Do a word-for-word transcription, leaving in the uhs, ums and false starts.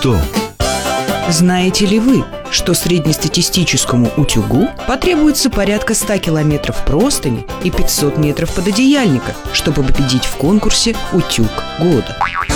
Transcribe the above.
что? Знаете ли вы, что среднестатистическому утюгу потребуется порядка ста километров простыни и пятьсот метров пододеяльника, чтобы победить в конкурсе «Утюг года»?